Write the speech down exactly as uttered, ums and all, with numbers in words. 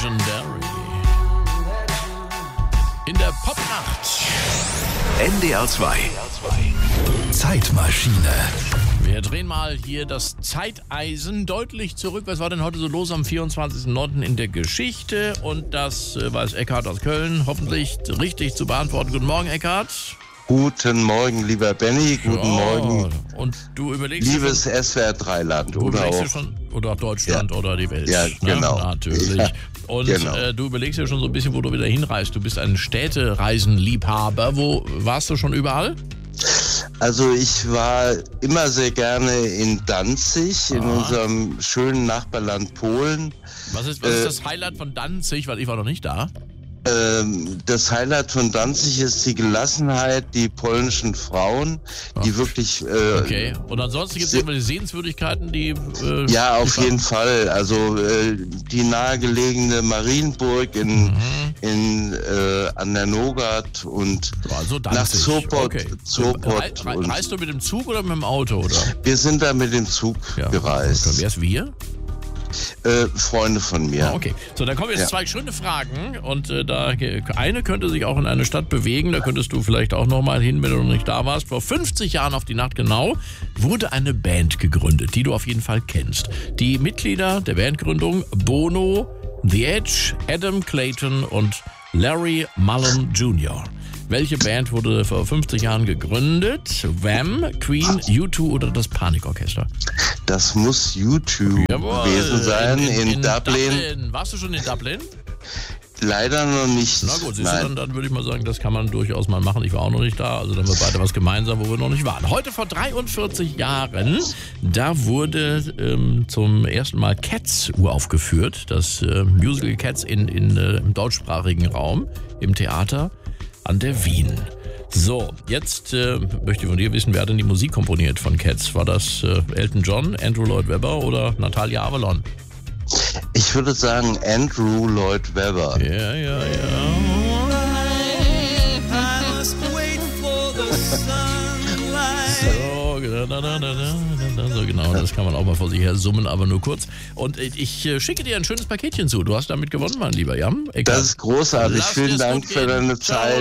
Legendary. In der Popnacht. N D R zwei. Zeitmaschine. Wir drehen mal hier das Zeiteisen deutlich zurück. Was war denn heute so los am vierundzwanzigsten neunten in der Geschichte? Und das äh, weiß Eckhard aus Köln hoffentlich richtig zu beantworten. Guten Morgen, Eckhard. Guten Morgen, lieber Benny. Guten Ja, Morgen, und du überlegst liebes schon, S W R drei Land. du Oder überlegst auch, dir schon, oder auch Deutschland Ja. oder die Welt. Ja, ne? genau. Natürlich. Ja, und genau. äh, du überlegst dir schon so ein bisschen, wo du wieder hinreist. Du bist ein Städtereisenliebhaber. Wo warst du schon überall? Also ich war immer sehr gerne in Danzig, in Ah. unserem schönen Nachbarland Polen. Was ist, was ist Äh, das Highlight von Danzig? Weil ich war noch nicht da. Ähm, das Highlight von Danzig ist die Gelassenheit, die polnischen Frauen, die Ach. wirklich... Äh, Okay. Und ansonsten gibt es se- irgendwelche Sehenswürdigkeiten, die... Äh, Ja, auf die jeden Fall. Also äh, die nahegelegene Marienburg in, Mhm. in äh, an der Nogat und Also nach Danzig. Sopot. Okay. Sopot Rei- rei- und Reist du mit dem Zug oder mit dem Auto? Oder? wir sind da mit dem Zug Ja. gereist. Okay. Wer ist wir? Äh, Freunde von mir. Ah, okay. So, dann kommen jetzt Ja. zwei schöne Fragen. Und äh, da eine könnte sich auch in eine Stadt bewegen. Da könntest du vielleicht auch noch mal hin, wenn du noch nicht da warst. Vor fünfzig Jahren auf die Nacht genau wurde eine Band gegründet, die du auf jeden Fall kennst. Die Mitglieder der Bandgründung: Bono, The Edge, Adam Clayton und Larry Mullen Junior Welche Band wurde vor fünfzig Jahren gegründet? Wham, Queen, U zwei oder das Panikorchester? Das muss YouTube Jawohl, gewesen sein in, in, in Dublin. Dublin. Warst du schon in Dublin? Leider noch nicht. Na gut, siehst du, Nein. dann, dann würde ich mal sagen, das kann man durchaus mal machen. Ich war auch noch nicht da, also dann haben wir beide was gemeinsam, wo wir noch nicht waren. Heute vor dreiundvierzig Jahren, da wurde ähm, zum ersten Mal Cats uraufgeführt, das äh, Musical Cats in, in, äh, im deutschsprachigen Raum, im Theater an der Wien. So, jetzt äh, möchte ich von dir wissen, wer hat denn die Musik komponiert von Cats? War das äh, Elton John, Andrew Lloyd Webber oder Natalia Avalon? Ich würde sagen Andrew Lloyd Webber. Ja, ja, ja. So, da, da, da, da, da, so genau, das kann man auch mal vor sich her summen, aber nur kurz. Und ich äh, schicke dir ein schönes Paketchen zu. Du hast damit gewonnen, mein lieber Jan. Eckart. Das ist großartig. Lass Vielen dir's Dank gut für gehen. deine Ciao. Zeit.